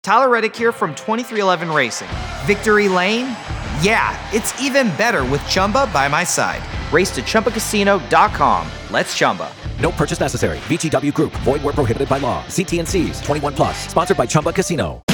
Tyler Reddick here from 2311 Racing. Victory Lane? Yeah, it's even better with Chumba by my side. Race to ChumbaCasino.com. Let's Chumba. No purchase necessary. VGW Group. Void where prohibited by law. See T&Cs. 21 plus. Sponsored by Chumba Casino.